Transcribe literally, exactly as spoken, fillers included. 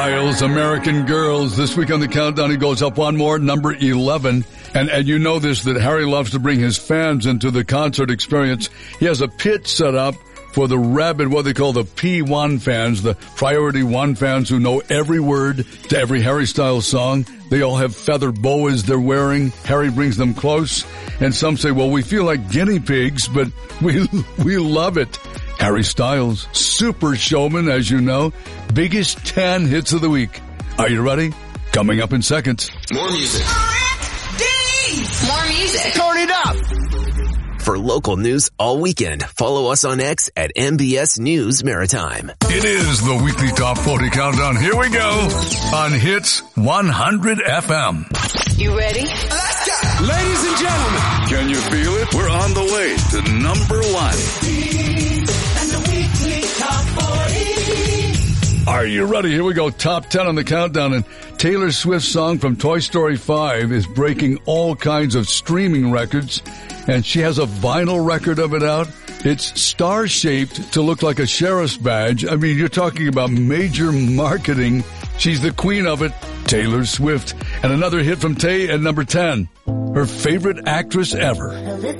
Styles, American Girls. This week on the countdown, he goes up one more, number eleven. And, and you know this, that Harry loves to bring his fans into the concert experience. He has a pit set up for the rabid, what they call the P one fans, the Priority One fans who know every word to every Harry Styles song. They all have feather boas they're wearing. Harry brings them close. And some say, well, we feel like guinea pigs, but we, we love it. Harry Styles, super showman, as you know. Biggest ten hits of the week. Are you ready? Coming up in seconds. More music. More music. Turn it up. For local news all weekend, follow us on X at M B S News Maritime. It is the weekly Top forty Countdown. Here we go on Hits one hundred F M. You ready? Let's go. Ladies and gentlemen, can you feel it? We're on the way to number one. and the weekly top forty. Are you ready? Here we go. Top ten on the countdown. And Taylor Swift's song from Toy Story five is breaking all kinds of streaming records. And she has a vinyl record of it out. It's star-shaped to look like a sheriff's badge. I mean, you're talking about major marketing. She's the queen of it, Taylor Swift. And another hit from Tay at number ten. Her favorite actress ever.